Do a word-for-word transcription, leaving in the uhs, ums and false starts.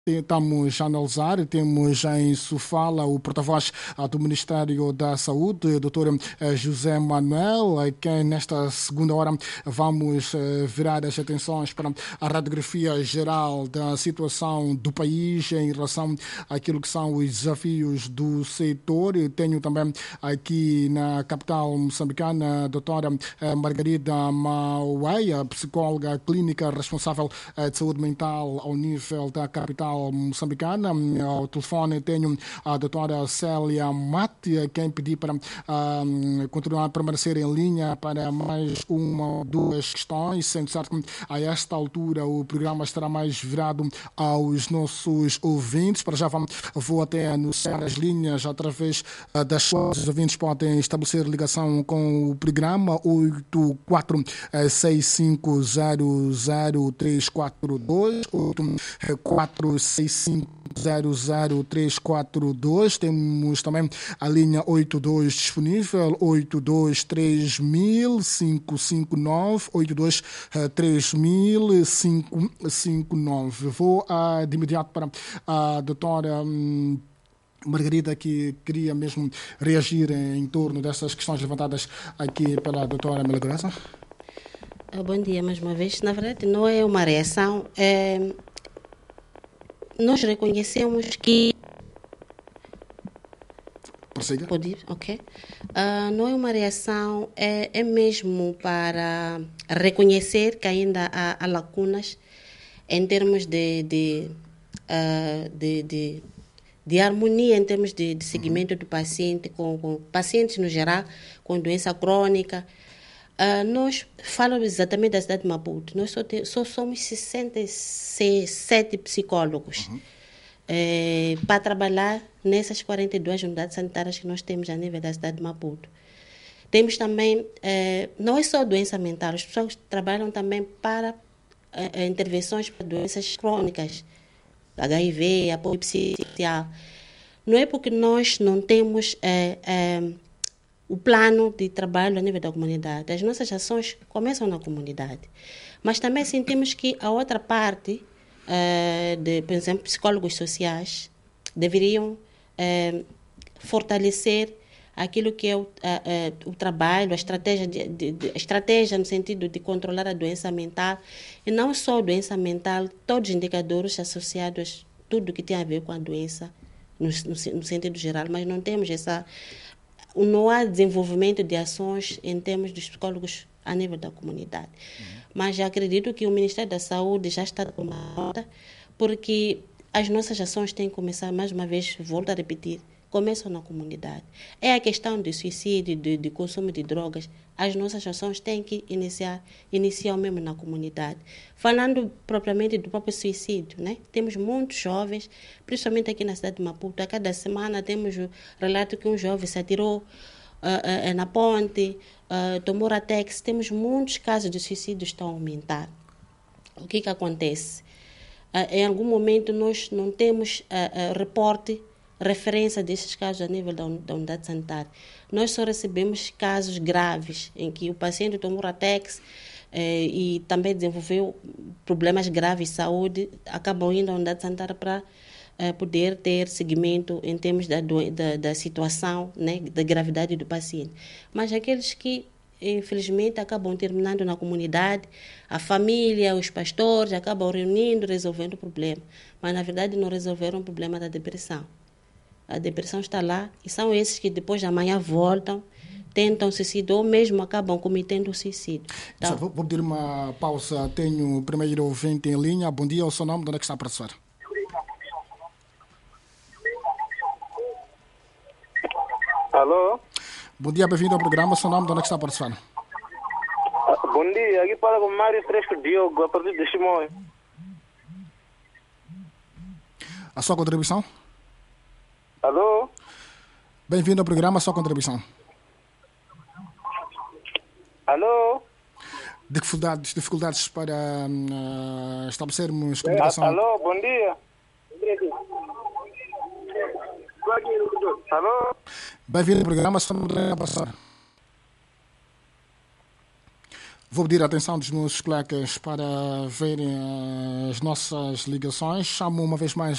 Estamos a analisar, temos em Sofala o porta-voz do Ministério da Saúde, doutor José Manuel, a quem nesta segunda hora vamos virar as atenções para a radiografia geral da situação do país em relação àquilo que são os desafios do setor. Eu tenho também aqui na capital moçambicana a doutora Margarida Maueia, psicóloga clínica responsável de saúde mental ao nível da capital moçambicana. Ao telefone tenho a doutora Célia Mate, a quem pedi para uh, continuar a permanecer em linha para mais uma ou duas questões, sendo certo que a esta altura o programa estará mais virado aos nossos ouvintes. Para já vamos, vou até anunciar as linhas através uh, das quais os ouvintes podem estabelecer ligação com o programa oito quatro seis cinco zero zero três quatro dois, oito quatro seis cinco zero zero três quatro dois. Temos também a linha oitenta e dois disponível, oito dois três mil cinco cinco nove, oito dois três mil cinco cinco nove. Vou uh, de imediato para a doutora um, Margarida, que queria mesmo reagir em torno dessas questões levantadas aqui pela doutora Milagrosa. Bom dia mais uma vez. Na verdade, não é uma reação, é... nós reconhecemos que... Prossiga. Pode ir? Ok. Uh, não é uma reação, é, é mesmo para reconhecer que ainda há, há lacunas em termos de, de, uh, de, de, de harmonia, em termos de, de seguimento uhum. do paciente, com, com pacientes no geral, com doença crônica. Uh, nós falamos exatamente da cidade de Maputo. Nós só, te, só somos sessenta e sete psicólogos uhum. eh, para trabalhar nessas quarenta e duas unidades sanitárias que nós temos a nível da cidade de Maputo. Temos também, eh, não é só doença mental, as pessoas trabalham também para eh, intervenções para doenças crônicas, H I V, apoio psicossocial. Não é porque nós não temos... Eh, eh, o plano de trabalho a nível da comunidade. As nossas ações começam na comunidade. Mas também sentimos que a outra parte, uh, de, por exemplo, psicólogos sociais, deveriam uh, fortalecer aquilo que é o, uh, uh, o trabalho, a estratégia, de, de, de, a estratégia no sentido de controlar a doença mental. E não só a doença mental, todos os indicadores associados, tudo que tem a ver com a doença, no, no, no sentido geral, mas não temos essa... Não há desenvolvimento de ações em termos dos psicólogos a nível da comunidade. Uhum. Mas já acredito que o Ministério da Saúde já está tomando nota, porque as nossas ações têm que começar, mais uma vez, volto a repetir, começam na comunidade. É a questão de suicídio, de, de consumo de drogas, as nossas ações têm que iniciar, iniciar mesmo na comunidade. Falando propriamente do próprio suicídio, né? Temos muitos jovens, principalmente aqui na cidade de Maputo, a cada semana temos o relato que um jovem se atirou uh, uh, na ponte, uh, tomou Ratex. Temos muitos casos de suicídio que estão a aumentar. O que que acontece? Uh, em algum momento nós não temos uh, uh, reporte, referência desses casos a nível da, da unidade sanitária. Nós só recebemos casos graves, em que o paciente tomou Ratex eh, e também desenvolveu problemas graves de saúde, acabam indo à unidade sanitária para eh, poder ter seguimento em termos da, da, da situação, né, da gravidade do paciente. Mas aqueles que, infelizmente, acabam terminando na comunidade, a família, os pastores, acabam reunindo, resolvendo o problema. Mas, na verdade, não resolveram o problema da depressão. A depressão está lá e são esses que depois de amanhã voltam, tentam suicídio ou mesmo acabam cometendo suicídio. Então, vou, vou pedir uma pausa. Tenho o primeiro ouvinte em linha. Bom dia, o seu nome, de onde é que está a participar? Alô? Bom dia, bem-vindo ao programa. O seu nome, de onde é que está a participar? Bom dia, aqui fala com Mário Fresco Diogo, a partir de Chimoio. A sua contribuição? Alô? Bem-vindo ao programa, a sua contribuição. Alô? Dificuldades, dificuldades para uh, estabelecermos comunicação. Alô, bom dia. Alô? Bem-vindo ao programa, a sua contribuição. Vou pedir a atenção dos meus colegas para verem as nossas ligações. Chamo uma vez mais